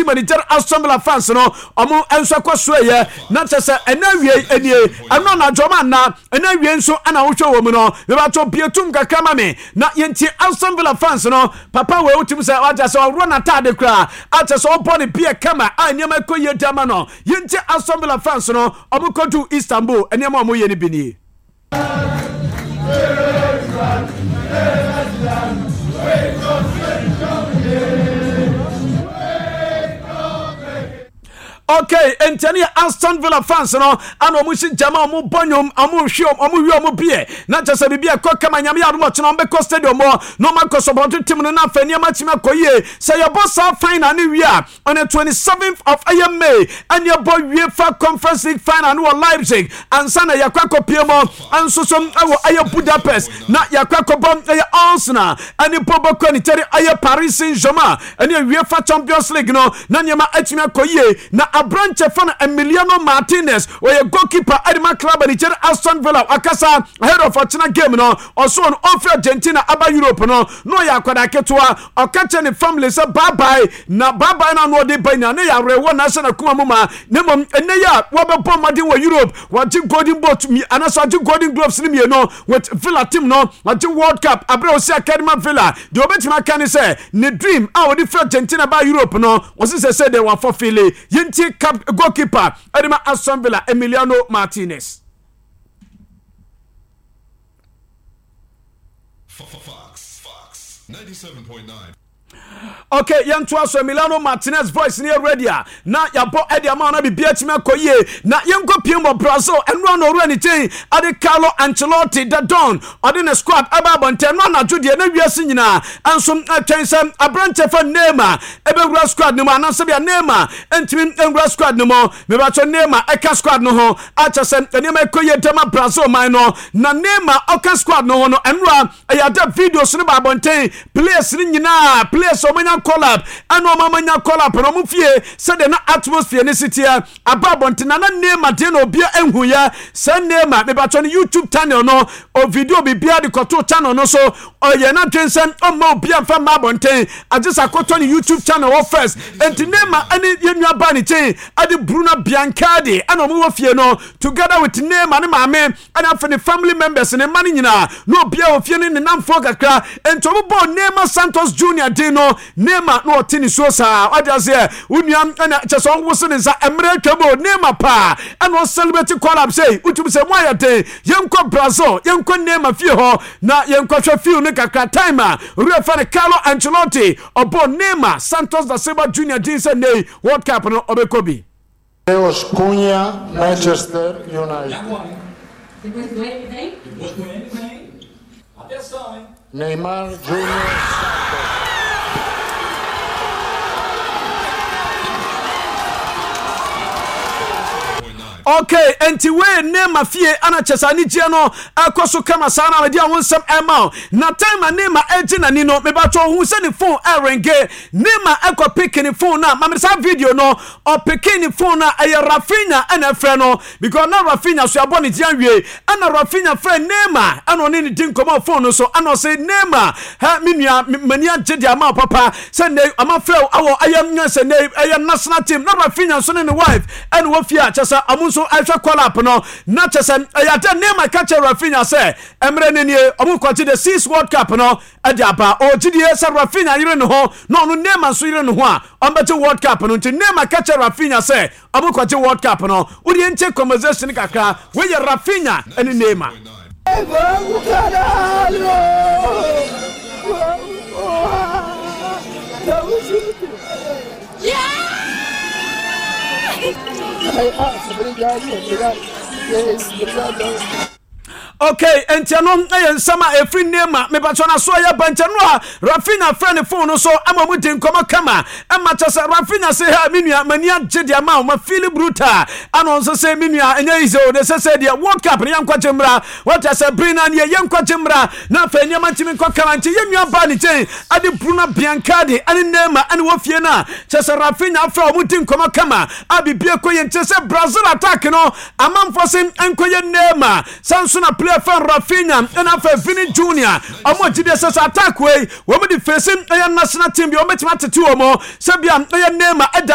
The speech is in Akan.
team manager Aston Villa fans no omo enso kwaso ye na chese enawie enie eno na joma na enawie nso ana wohwe wo mu no me ba to bietum kakra ma me na yenti Aston Villa fans no papa we utim say waja so ro na tade kra acha so body bia kama anyama koye dama no yenti Aston Villa fans no omo kodu Istanbul anyama omo ye ni bini Okay, enteni Aston Villa fans no ana omushi jama omu bonyom omu hwe omu bie na chese bibia ko kama nyame ya no cheno be ko stadium mo no ma support team no na fani amachima koye say your boss final ni wi on the 27th of May and your boy UEFA Conference League final no Leipzig and sana yakwa piemo ansosom awo aye Budapest na yakwa bom aye Arsenal and pobo koniteri aye Paris Saint-Germain and UEFA Champions League no na nyama achima koye na Abranche fan Emiliano Martinez or your goalkeeper Edma Club and Aston Villa akasa ahead of a China game no also on offer Argentina aba Europe no ya kwada ketua o kache ne family say bye bye na no de by na ya rewo na se na kuma muma ne mom ene ya wo be bom made wo Europe wa ji golden boot mi anaso ji golden gloves ni mi no with Villa team no wa ji World Cup abre o se Academy Villa de obetima kan say ne dream a wo di for Argentina ba Europe no wo say they were for Philly yenti goalkeeper Edma Aston Villa Emiliano Martinez. Fox 97.9. Okay, young Twaso Emiliano Martinez voice near radio. Na ya bo edi amana bi biatima koye. Na yenko piemo Brazil and run or anything. Ade Carlo Ancelotti the Don. Odin squad ababonte no na judie na wiase nyina. Ansom atwensem Abranche for Neymar. Ebe squad no na se bia Neymar. Entimi engura squad no mo. Me ba cho Neymar eka squad no ho. Acha se Neymar koye tema Brazil man no. Na Neymar oka squad no ho no enra ayada videos no babonte. Players ni nyina. Players omanya collab and omanya collab no mu fie said na atmosphere ne sitia ababonte na Neymar de no bia enhu ya se Neymar me ba cho YouTube channel no o video bi bia de koto channel no so oye na twensem o ma bia fa mabonte agisa koto ni YouTube channel o first and Neymar ani yenua ba ni chen ade Bruno Biancardi and omo wo fie no together with Neymar ne maame and after the family members ne mani nyina no bia o fie ne namfo kakra ento bo Neymar Santos Junior Dino Neymar no tini so sa wadase unuam na cheso nwose ne sa emre twabo Neymar pa and o celebrate collab say utum say moyate yenko Brazil yenko Neymar fie ho na yenko hwe fie ne kakra timer refa Carlo Ancelotti obo Neymar Santos da Silva Junior Dean say nei World Cup no obekobi Mateus Cunha, Manchester United. Neymar Junior Santos. Okay, enti we Neymar fie ana chesani gie no akoso kama sana we dia wonsem ema na time Neymar eji na ni no me ba to hu se ni phone erenge Neymar eko pick ni phone na ma me sa video no o pick ni phone na aye Rafinha ana frɛ no because na Rafinha so abɔ ni dia wie ana Rafinha frɛ Neymar ana oni ni din komo phone so ana say Neymar ha menua mani age dia ma papa say ne ama frɛ awo aye nya say ne aye national team na Rafinha so ne wife and wo fie a chesa amu so aisha collab no na chese ayata Neymar catch Rafinha say emre ne nie omu kwachi the 6th World Cup no adiaba o gidie say Rafinha yire ne ho no no Neymar so yire ne ho a ombete World Cup no nti Neymar catch Rafinha say omu kwachi World Cup no udi enche conversation kakra we ye Rafinha and Neymar Okay, entiano ensama efri Neymar me bacho na so ya banchano a Rafinha friend phone so ama mu din koma kama ama chase Rafinha say ha menua mani age dia ma ma feel brutal ano so say menua enya izo de say dia World Cup ne yankwa chemra what say Brina ne yankwa chemra na fa enya mantimi nkwa nti yenua ba ni chen ade Bruno Biancardi ane Neymar ane wo fie na chase Rafinha fra mu din koma kama abibie koye chase Brazil attack no amamfo sem enkoye Neymar Sansuna play fan Rafinha and after Vini Junior omo jide sesa attack way wo me di face national team bi o metima tetu omo se bia Neymar